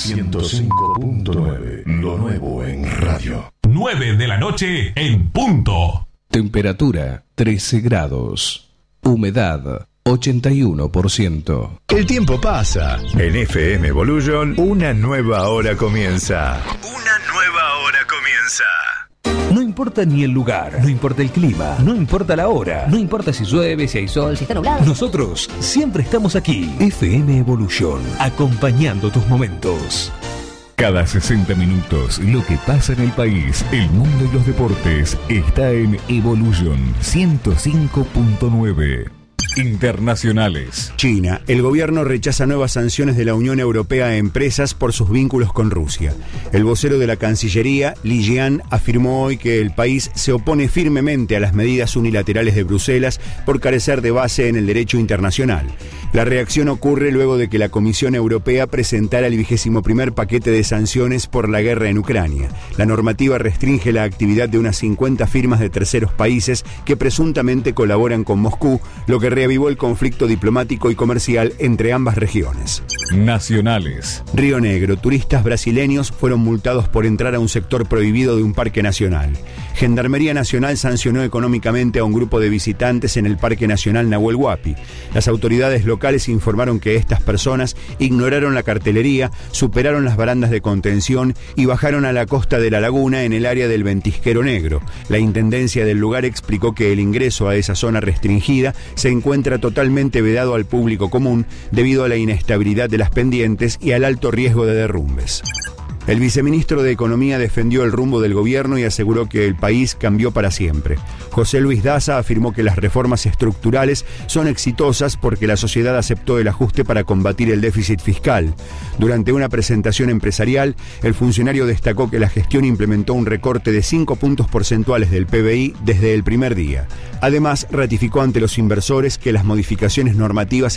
105.9, lo nuevo en radio. 9 de la noche en punto. Temperatura 13 grados. Humedad 81%. El tiempo pasa. En FM Evolution, una nueva hora comienza. Una nueva hora comienza. No importa ni el lugar, no importa el clima, no importa la hora, no importa si llueve, si hay sol, si está nublado. Nosotros siempre estamos aquí. FM Evolution, acompañando tus momentos. Cada 60 minutos, lo que pasa en el país, el mundo y los deportes está en Evolution 105.9. Internacionales. China. El gobierno rechaza nuevas sanciones de la Unión Europea a empresas por sus vínculos con Rusia. El vocero de la Cancillería, Li Jian, afirmó hoy que el país se opone firmemente a las medidas unilaterales de Bruselas por carecer de base en el derecho internacional. La reacción ocurre luego de que la Comisión Europea presentara el 21º paquete de sanciones por la guerra en Ucrania. La normativa restringe la actividad de unas 50 firmas de terceros países que presuntamente colaboran con Moscú, lo que reavivó el conflicto diplomático y comercial entre ambas regiones. Nacionales. Río Negro. Turistas brasileños fueron multados por entrar a un sector prohibido de un parque nacional. Gendarmería Nacional sancionó económicamente a un grupo de visitantes en el Parque Nacional Nahuel Huapi. Las autoridades locales informaron que estas personas ignoraron la cartelería, superaron las barandas de contención y bajaron a la costa de la laguna en el área del Ventisquero Negro. La intendencia del lugar explicó que el ingreso a esa zona restringida se encuentra totalmente vedado al público común debido a la inestabilidad de las pendientes y al alto riesgo de derrumbes. El viceministro de Economía defendió el rumbo del gobierno y aseguró que el país cambió para siempre. José Luis Daza afirmó que las reformas estructurales son exitosas porque la sociedad aceptó el ajuste para combatir el déficit fiscal. Durante una presentación empresarial, el funcionario destacó que la gestión implementó un recorte de 5 puntos porcentuales del PBI desde el primer día. Además, ratificó ante los inversores que las modificaciones normativas